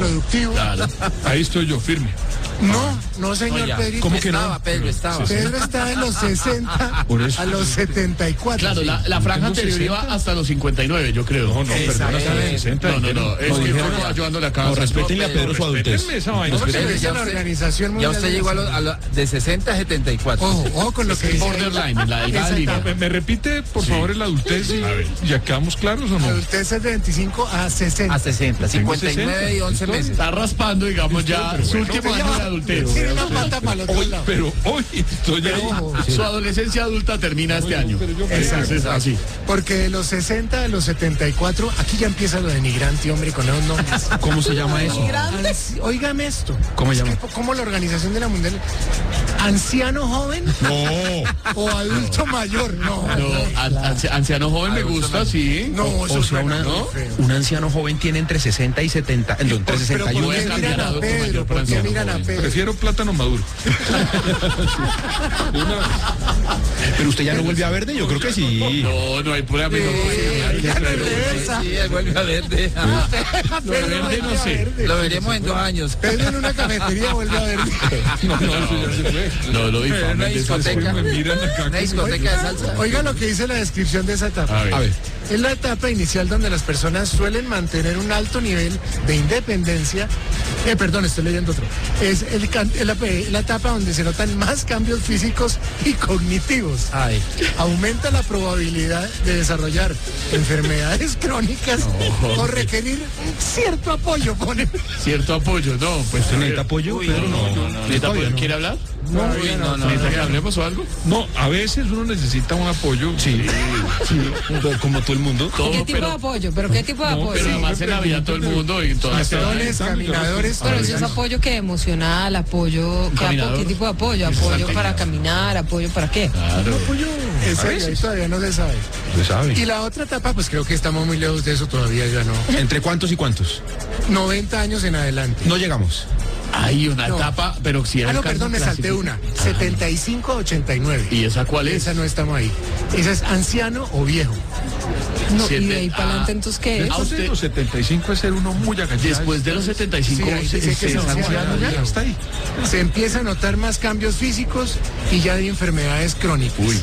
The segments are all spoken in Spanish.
productivo. Claro. Ahí estoy yo, firme. No, señor. Oiga, Pedrito. ¿cómo que no? Pedro estaba. Pedro está de los 60 Por eso. a los 74. Claro, sí. la franja Tengo anterior 60. iba hasta los 59, yo creo. No, perdón, hasta los 60. No, es que dijeron estamos ayudándole acá. No, respétenle a Pedro su adultez. Respétenme esa vaina. No, porque Pedro, dice ya la usted- Organización Ya Mundial usted de llegó la de 60 a 74. Ojo con lo que dice. Borderline, en la delgada Esa línea. etapa. ¿Me repite, por favor, el adultez? Y ya quedamos claros o no? Adultez es de 25 a 60. A 60, Tengo 59 y 11 meses. Está raspando, digamos, ya Pero su bueno, último año de adultez. Tiene una pata para el otro lado. Pero hoy estoy ahí. Ojo, Su adolescencia adulta termina este año. pero yo- Entonces, así. porque de los 60 a los 74, aquí ya empieza lo denigrante, hombre, con esos nombres. ¿Cómo se llama eso? Óigame esto. ¿Cómo se Es llama? que, ¿cómo la Organización de la Mundial? ¿Anciano joven No. o adulto mayor? No. Anciano joven me gusta, sí. No, eso O sea, suena una- muy feo. un anciano joven tiene entre 60 y 70, entre Pero 60 y ¿por 1. qué cambiar miran a adulto Pedro? mayor por ¿Por qué anciano miran a joven? Pedro? Prefiero plátano maduro. Pero usted ya no vuelve a verde, yo creo que sí. No hay pura menor posibilidad. Ya no regresa. Sí, vuelve a verde. Lo de verde no sé. Lo veremos en 2 años. Pedro en una cafetería vuelve a ver. No, eso ya se fue. No, lo Una difamen. discoteca. Me miran acá. Una discoteca de salsa. Oiga lo que dice la descripción de esa etapa. A ver. A ver. Es la etapa inicial donde las personas suelen mantener un alto nivel de independencia. Perdón, estoy leyendo otro. Es la etapa donde se notan más cambios físicos y cognitivos. Ay. Aumenta la probabilidad de desarrollar enfermedades crónicas o requerir cierto apoyo. Pone. Cierto apoyo, no, pues ¿Usted necesita apoyo? Uy, Pedro, no, no. ¿Necesita apoyo? ¿Quiere hablar? ¿Necesita que hablemos o algo? No, a veces uno necesita un apoyo. Sí, como todo el mundo. Todo, ¿Qué tipo de apoyo? ¿Pero qué tipo de apoyo? pero además en la vida todo el mundo y todas Bastones, caminadores. Pero si es apoyo que emocional, apoyo, caminador. ¿qué tipo de apoyo? ¿Apoyo para caminar? ¿Apoyo para qué? Claro. En serio, ahí todavía no se sabe. Se sabe. Y la otra etapa, pues creo que estamos muy lejos de eso todavía, ya no. ¿Entre cuántos y cuántos? 90 años en adelante. No llegamos. Hay una No. etapa, pero si era Ah, no, el caso perdón, me salté clásico. una. 75 a 89. ¿Y esa cuál es? Esa no estamos ahí. Esa es anciano o viejo. No, y Siete. de ahí para adelante, entonces, ¿qué es? Después de los 75 es ser uno muy agachado. Después de los 75 Sí, ahí dice que se es es anciano, anciano ya. ya. Está ahí. Se empieza a notar más cambios físicos y ya de enfermedades crónicas. Uy.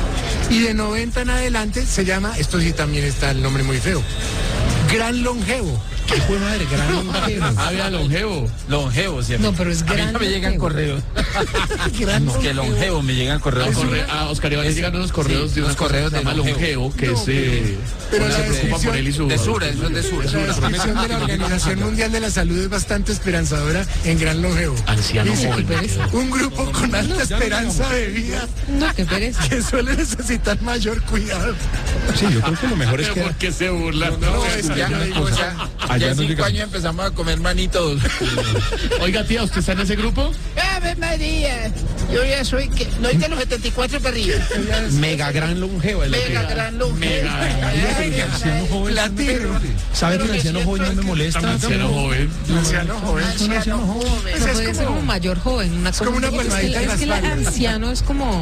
Y de 90 en adelante se llama, esto sí también está el nombre muy feo, gran longevo. ¿Qué fue madre? Gran longevo. Había longevo. Longevo, siempre. No, pero es A mí gran no me llegan longevo. correos. Gran Que longevo me llegan correos. A Oscar Iván le llegan unos correos de unos unos correos correos de de llama longevo, que es pero uno la se preocupa por descripción- él y su De Sura, eso es de Sura. La descripción de la Organización Mundial de la Salud es bastante esperanzadora en gran longevo. anciano Dice, joven. un grupo con alta esperanza de vida No, qué pereza. que suele necesitar mayor cuidado. Sí, yo creo que lo mejor es que... ¿Por qué se burlan? No, es que Ya, yo digo, ya allá en no 5 llegamos. años empezamos a comer manitos. Oiga, tía, ¿usted está en ese grupo? ¡Ave María! Yo ya soy, que no es de los 74 para arriba. Mega gran longevo. es lo que- Mega gran longevo. Anciano joven. latino. ¿Sabe que el anciano joven no me molesta? Anciano joven. Anciano joven. Anciano joven. Pero es podría ser como- como mayor joven. Una cosa como una así. palmadita en la Es que el espalda. anciano es como...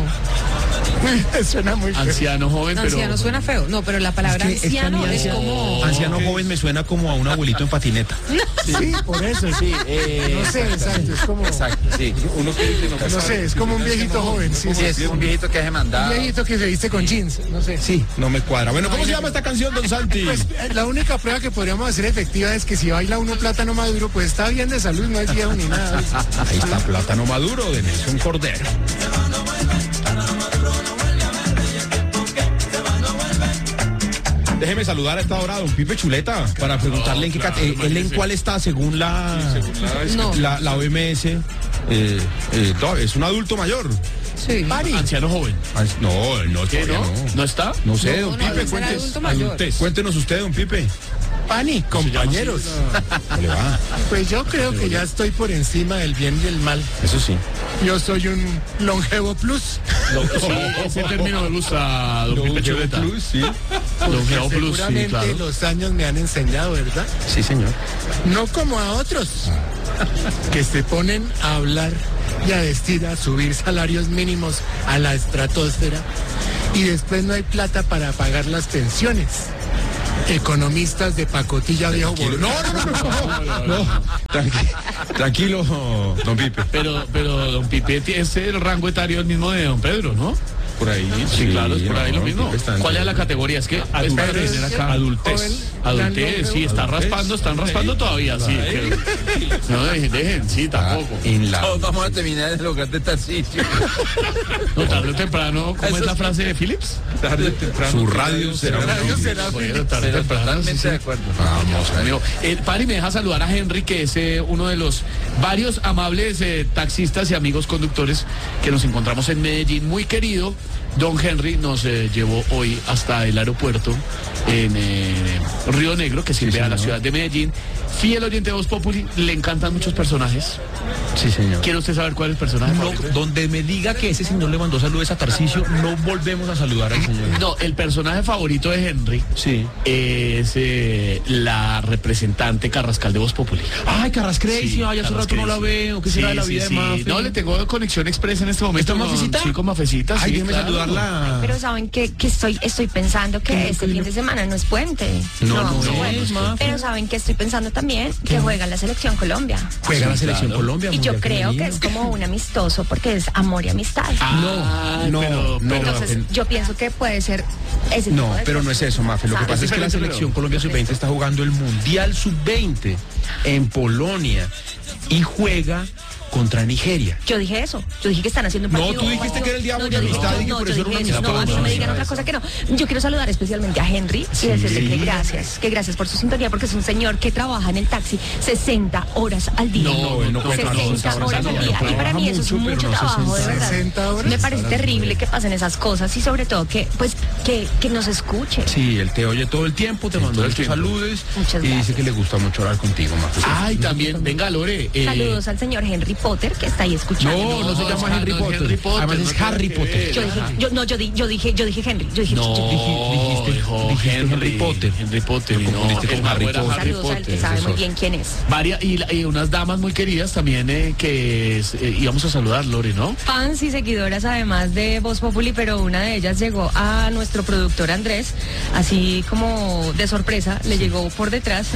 Suena muy feo. Anciano joven, pero... Anciano suena feo. No, pero la palabra Es que anciano a mí es como... Anciano joven me suena como a un abuelito en patineta. Sí, por eso. Sí. No sé, exacto. Es como, Exacto, sí. Uno que dice, no sé, es como un viejito joven. Sí, Sí, es un viejito que hace Un mandado. viejito que se viste con jeans. No sé. Sí, no me cuadra. Bueno, ¿cómo se llama esta canción, don Santi? Pues la única prueba que podríamos hacer efectiva es que si baila uno plátano maduro, pues está bien de salud, no es viejo ni nada. Ahí está Plátano Maduro de Nelson Cordero. Déjeme saludar a esta hora a don Pipe Chuleta para preguntarle en qué claro, él en imagínese. cuál está según la No, la OMS. Es un adulto mayor. sí. Anciano joven. No, no, ¿Qué, todavía no? no. ¿No está? No sé, No, don no, Pipe, debe ser adulto mayor. cuéntenos usted, don Pipe. Pani, compañeros. ¿Cómo le va? Pues yo creo que ya estoy por encima del bien y el mal. Eso sí. Yo soy un longevo plus. Sí, ese término me gusta, don Pipe Chuleta. Plus, sí. Longevo plus, sí, Seguramente claro. los años me han enseñado, ¿verdad? Sí, señor. No como a otros que se ponen a hablar y a vestir, a subir salarios mínimos a la estratosfera y después no hay plata para pagar las pensiones. economistas de pacotilla viejo boludo. No, tranquilo, don Pipe. Pero don Pipe es el rango etario el mismo de don Pedro, ¿no? Por ahí. Sí, claro, es por ahí lo no, mismo. Pipe está ¿Cuál es la entre- categoría? Es que Adultez. Adultez. Joven, Adultez, sí, están raspando todavía, sí. No, dejen, sí, tampoco. En la... Todos vamos a terminar en el hogar de Tarcisio. No, tarde o temprano, ¿cómo es la frase de Phillips? Tarde o temprano. Su radio será una... Bueno, tarde o Pero temprano, totalmente sí, sí. de acuerdo. Vamos a ver. Amigo, Pari me deja saludar a Henry, que es uno de los varios amables taxistas y amigos conductores que nos encontramos en Medellín. Muy querido, don Henry nos llevó hoy hasta el aeropuerto en Río Negro, que sirve a la ciudad de Medellín. Fiel oyente de Voz Populi, le encantan muchos personajes. Sí, señor. ¿Quiere usted saber cuál es el personaje No, favorito? donde me diga que ese señor le mandó saludos a Tarcisio, no volvemos a saludar al señor. No, el personaje favorito de Henry Sí. es la representante Carrascal de Voz Populi. Ay, Carrascrey, Sí, ay, hace rato no la veo. ¿Qué será de la vida de Mafe? No, le tengo conexión express en este momento. ¿Está Mafecita? Sí, con Mafecita. Ay, sí, déjeme claro. saludarla. Pero saben que estoy pensando que este fin de semana no es puente. No es es, puente. Mafe. Pero saben que estoy pensando también que juega la selección Colombia. Juega la selección claro. Colombia. Y yo Mundial creo que Femenino. es como un amistoso porque es amor y amistad. No, Entonces yo pienso que puede ser ese tipo No, de pero no es cosas. eso, Mafe. Lo que ¿Sabes? pasa es que la selección Colombia Sub-20 está jugando el Mundial Sub-20 en Polonia y juega contra Nigeria. Yo dije eso. Yo dije que están haciendo un No, partido. tú dijiste que era el día de yo la dije- amistad y que no, por yo eso era dije una eso. No, a mí no me digan amistad. otra cosa que no. Yo quiero saludar especialmente a Henry y decirle que gracias. Que gracias por su sintonía porque es un señor que trabaja en el taxi 60 horas al día. No, 60 horas al día. Y para mí eso es mucho trabajo, de verdad. 60 horas. Me parece terrible que pasen esas cosas y sobre todo que nos escuche. Sí, él te oye todo el tiempo, te mandó el tus tiempo. saludos Muchas y dice gracias. que le gusta mucho hablar contigo, Mafe. Ay, también, venga, Lore. Saludos al señor Henry Potter que está ahí escuchando. No se llama Henry no es Potter. Henry Potter, Además no es tiene Harry que Potter. ver. Yo dije Henry. Yo dije No, dijiste Henry Potter. Henry Potter. Lo No, confundiste con el Harry mago era Potter. Harry saludos al que Potter. sabe eso muy es. bien quién es. Y unas damas muy queridas también que íbamos a saludar, Lore, ¿no? Fans y seguidoras además de Voz Populi, pero una de ellas llegó a nuestro productor Andrés, así como de sorpresa, le llegó por detrás,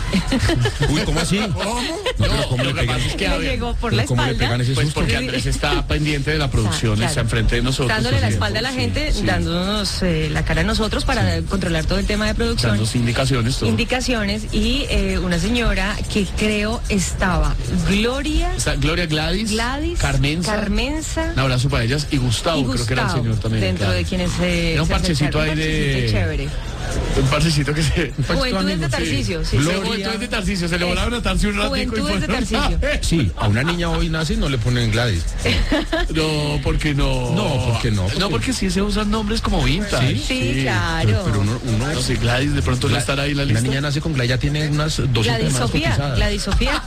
Uy, ¿cómo así? No, ¿cómo lo le que pegan? pasa es que a le ver, llegó por la ¿Cómo le espalda, pegan ese pues susto? porque Andrés está pendiente de la producción, Claro. está enfrente de nosotros. dándole todo la el espalda a la tiempo, gente, sí, dándonos la cara a nosotros para controlar todo el tema de producción. dándonos indicaciones, todo. Indicaciones y una señora que creo estaba Gloria Está Gloria Gladys, Carmenza un abrazo para ellas y Gustavo, y creo que era el Gustavo, señor también. dentro claro. de quienes Era un se parchecito acercaron. ahí de- Un parchecito chévere. Un parcecito que se... Juventudes de Tarcisio, sí. Juventudes de Tarcisio, se le volaron a Tarcisio un ratico y Juventudes de fueron- Tarcisio. Sí, a una niña hoy nace y no le ponen Gladys. No, porque no. No, ¿por qué no? No, porque sí se usan nombres como vintage. Sí, claro. Pero uno No sé, Gladys, de pronto no estará ahí en la una lista. niña nace con Gladys, ya tiene unas 200 Gladys semanas Sofía, cotizadas. Gladys Sofía.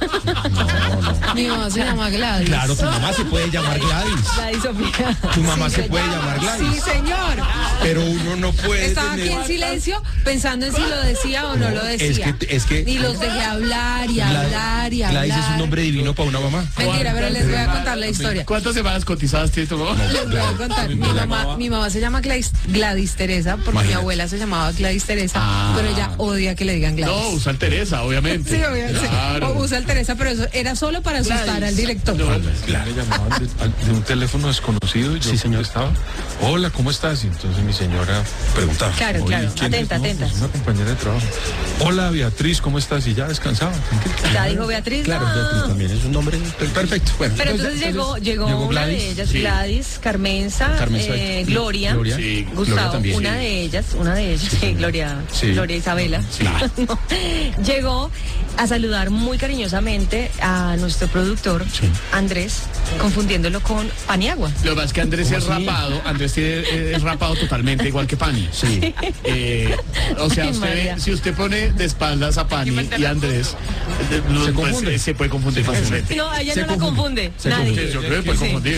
No. Mi mamá se llama Gladys. Claro, tu mamá se puede llamar Gladys. Gladys Sofía. Tu mamá se puede llamar Sí, Gladys. señor. Pero uno no puede Estaba aquí tener... en silencio pensando en si lo decía o no lo decía. es que- Y los dejé hablar y hablar y hablar. Gladys es un nombre divino para una mamá. Mentira, pero les voy a contar la historia. ¿Cuántas semanas cotizadas tiene tu mamá? Les voy a contar. Mi mamá se llama Gladys Teresa porque mi abuela se llamaba Gladys Teresa, pero ella odia que le digan Gladys. No, usa el Teresa, obviamente. Sí, obviamente. Claro. O usa el Teresa, pero eso era solo para asustar al director. Me llamaban de un teléfono desconocido y yo Sí, señor. contestaba, hola, ¿cómo estás? Y entonces mi señora preguntaba. Claro, "Oye, claro. ¿quién es?". Atenta, "No, atenta. pues una compañera de trabajo. Hola, Beatriz, ¿cómo estás? Y ya descansaba. tranquila. Ya dijo Beatriz. Claro, no. Beatriz también es un nombre perfecto. Bueno, Pero entonces llegó llegó una Gladys. de ellas, Sí. Gladys, Carmenza, Gloria. Gloria, Sí, Gustavo, Gloria también. una de ellas, sí, Gloria, Sí. Gloria Isabela, no, llegó a saludar muy cariñosamente a nuestro productor, Andrés, confundiéndolo con Paniagua. Lo que pasa es que Andrés es rapado, es rapado totalmente igual que Pani. Sí. O sea, Ay, usted, María. si usted pone de espaldas a Pani y a Andrés, Se confunde. se puede confundir fácilmente. No, a ella Se no la confunde, Se nadie. confunde. Yo creo que puede confundir.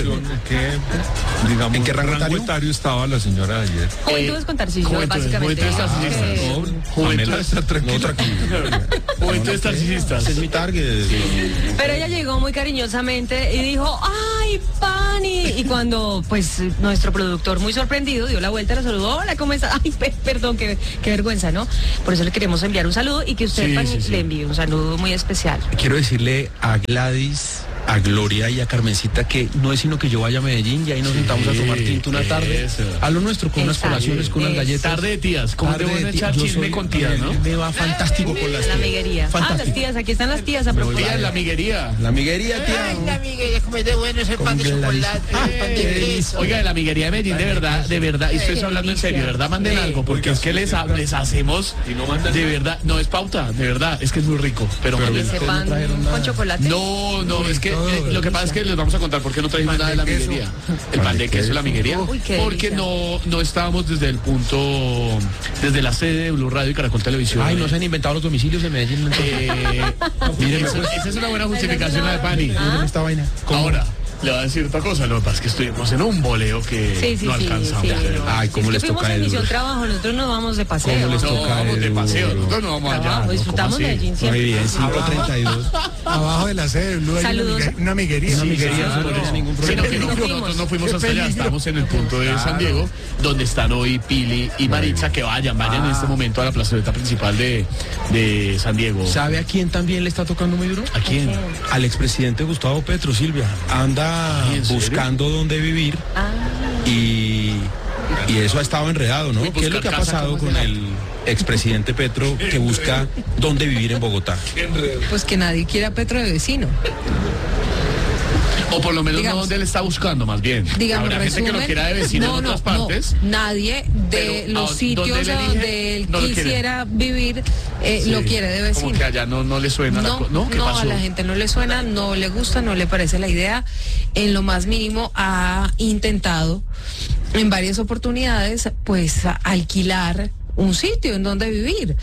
Digamos, ¿En qué rango etario? etario estaba la señora ayer? Juventudes con Tarcisio, básicamente. Juventudes tarcisistas. Pamela está tranquila. Juventudes tarcisistas. Ese es mi target. Pero ella llegó muy cariñosamente y dijo, ¡ay, Pani! Y cuando, pues, nuestro productor, muy sorprendido, dio la vuelta, la saludó, hola, ¿cómo estás? Ay, perdón, que qué vergüenza, ¿no? Por eso le queremos enviar un saludo y que usted, Sí, Pani, sí, sí. le envíe un saludo muy especial. Quiero decirle a Gladys, a Gloria y a Carmencita que no es sino que yo vaya a Medellín y ahí nos sentamos a tomar tinto una tarde. eso. A lo nuestro, con unas Exacto. colaciones, con unas galletas. Tarde de tías. ¿Cómo te Tarde van a de echar tías. Yo chisme soy- con tías, no? Me va fantástico con las La tías. amiguería. Ah, las Fantástico. tías, aquí están las tías a propósito. Tía, la amiguería. La amiguería, Ay, tía. la amiga, ya como es de bueno ese pan de Gladys. chocolate, pan de queso. Oiga, de la amiguería de Medellín, de verdad, y estoy hablando en serio, de verdad, manden algo, porque es que les hacemos, de verdad, no es pauta, de verdad, es que es muy rico, pero manden. Ese pan con chocolate. No, es que lo que pasa es que les vamos a contar por qué no trajimos nada de la amiguería. El pan de queso, la amiguería, Uy, qué porque delicia. no estábamos desde el punto, desde la sede de Blue Radio y Caracol Televisión. Ay, no se han inventado los domicilios de Medellín. Mírenme, esa es una buena justificación la de Pani. Miren esta vaina. Ahora, le voy a decir otra cosa, lo que pasa es que estuvimos en un boleo que Sí, no alcanzamos. Ay, cómo Es que les fuimos toca en de misión duro. trabajo, nosotros no vamos de paseo. ¿Cómo les No, toca vamos de duro? paseo, nosotros no vamos allá. Trabajo, disfrutamos ¿Cómo así? Medellín siempre. Muy bien, 5:32. Abajo de la sede de Blue hay Saludos. una amiguería. Una amiguería, claro. eso no tiene ningún Sino problema. que nosotros no fuimos Qué hasta allá, peligro. estamos en el punto de San Diego, donde están hoy Pili y Maritza, que vayan en este momento a la plazoleta principal de San Diego. ¿Sabe a quién también le está tocando muy duro? ¿A quién? Al expresidente Gustavo Petro, Silvia. Anda Ay, ¿en serio? buscando dónde vivir y eso ha estado enredado, ¿no? Uy, ¿Qué es lo que ha buscar casa, pasado ¿cómo con se el expresidente Petro que busca dónde vivir en Bogotá? Pues que nadie quiera Petro de vecino. O por lo menos Digamos- no donde él está buscando, más bien. Digamos, Habrá gente que lo resumen, quiera de vecino en otras partes. nadie de pero los ¿a sitios dónde él elige? donde él No lo quiere. quisiera vivir lo quiere de vecino. Como que allá no le suena la cosa. ¿No? ¿Qué pasó? a la gente no le suena, no le gusta, no le parece la idea. En lo más mínimo ha intentado en varias oportunidades pues alquilar un sitio en donde vivir.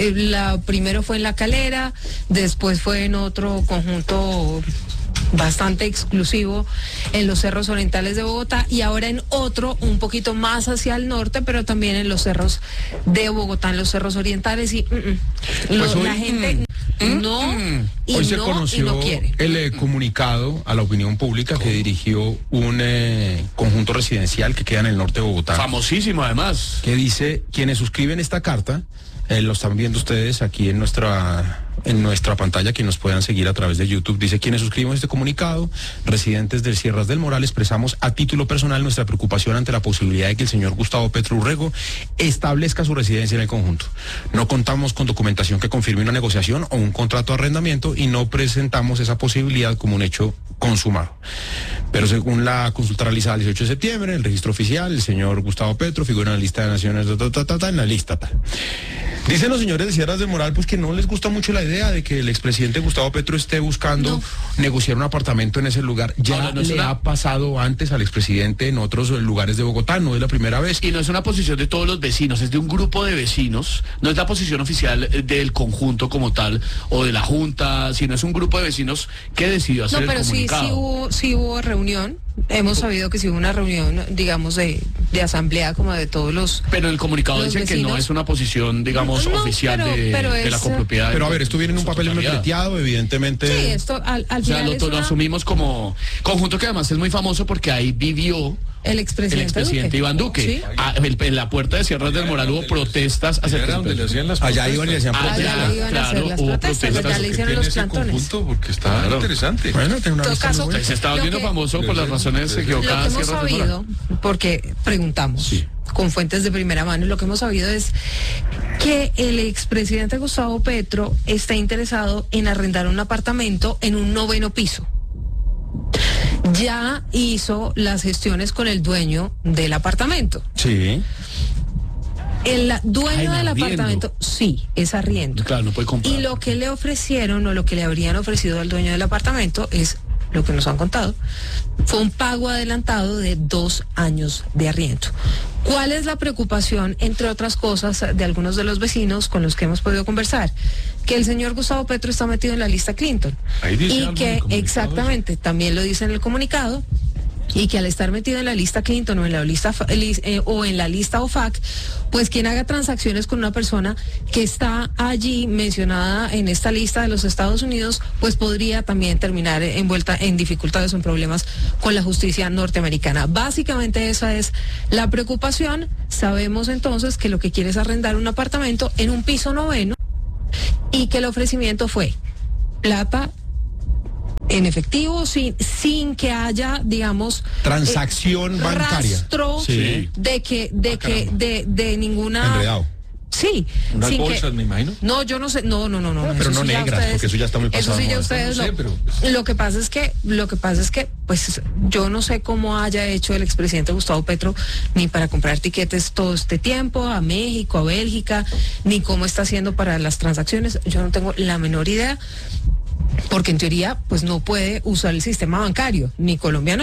Primero fue en La Calera, después fue en otro conjunto bastante exclusivo en los cerros orientales de Bogotá y ahora en otro un poquito más hacia el norte, pero también en los cerros de Bogotá, en los cerros orientales y Pues hoy, la gente no y Hoy se no y conoció no quiere. el comunicado a la opinión pública que dirigió un conjunto residencial que queda en el norte de Bogotá, Famosísimo, además. que dice, quienes suscriben esta carta, lo están viendo ustedes aquí en nuestra pantalla, que nos puedan seguir a través de YouTube. Dice, quienes suscribimos este comunicado, residentes del Sierras del Moral, expresamos a título personal nuestra preocupación ante la posibilidad de que el señor Gustavo Petro Urrego establezca su residencia en el conjunto. No contamos con documentación que confirme una negociación o un contrato de arrendamiento y no presentamos esa posibilidad como un hecho consumado. Pero según la consulta realizada el 18 de septiembre, el registro oficial, el señor Gustavo Petro figura en la lista de naciones, en la lista tal. Dicen los señores de Sierras del Moral pues que no les gusta mucho la idea de que el expresidente Gustavo Petro esté buscando negociar un apartamento en ese lugar. Ya Ahora, no es le una- ha pasado antes al expresidente en otros lugares de Bogotá, no es la primera vez. Y no es una posición de todos los vecinos, es de un grupo de vecinos, no es la posición oficial del conjunto como tal o de la junta, sino es un grupo de vecinos que decidió hacer No, pero el comunicado. sí hubo reunión. Hemos sabido que sí hubo una reunión, digamos, de asamblea como de todos los... Pero en el comunicado los dicen que no vecinos. es una posición, digamos, No, oficial pero de la es, copropiedad. Pero a ver, esto viene en un su papel totalidad. membreteado, evidentemente. Sí, esto al O sea, final es lo una- asumimos como conjunto que además es muy famoso porque ahí vivió el el expresidente expresidente Duque. Iván Duque. Sí. En la puerta de Sierras del Moral hubo protestas acerca Era donde le hacían las Allá iban y hacían Ah, protestas. Allá iban a hacer las hubo protestas, protestas allá le que hicieron los plantones. Porque está Claro. interesante. Bueno, tiene una En todo vista muy caso, buena. Se está Lo volviendo que- famoso por las razones Lo que equivocadas. hemos Sierras del Moral. sabido, porque preguntamos con fuentes de primera mano, lo que hemos sabido es que el expresidente Gustavo Petro está interesado en arrendar un apartamento en un 9º piso. Ya hizo las gestiones con el dueño del apartamento. Sí. El dueño Ah, en del arriendo. apartamento, sí, es arriendo. Claro, no puede comprar. Y lo que le ofrecieron o lo que le habrían ofrecido al dueño del apartamento es lo que nos han contado. Fue un pago adelantado de 2 años de arriendo. ¿Cuál es la preocupación, entre otras cosas, de algunos de los vecinos con los que hemos podido conversar? Que el señor Gustavo Petro está metido en la lista Clinton. Ahí dice Y algo en que el comunicado exactamente, también lo dice en el comunicado, y que al estar metido en la lista Clinton o en la lista OFAC, pues quien haga transacciones con una persona que está allí mencionada en esta lista de los Estados Unidos, pues podría también terminar envuelta en dificultades o en problemas con la justicia norteamericana. Básicamente esa es la preocupación. Sabemos entonces que lo que quiere es arrendar un apartamento en un piso 9 y que el ofrecimiento fue plata en efectivo, sin que haya, digamos, transacción bancaria, rastro sí, de ninguna enredado. Sí. Unas sin bolsas, me imagino. No, yo no sé, no. Pero no sí negras, porque eso ya está muy pasado. Eso sí ya ¿no? ustedes No sé, no. pero- Lo que pasa es que, pues, yo no sé cómo haya hecho el expresidente Gustavo Petro ni para comprar tiquetes todo este tiempo a México, a Bélgica, ni cómo está haciendo para las transacciones. Yo no tengo la menor idea, porque en teoría, pues no puede usar el sistema bancario, ni colombiano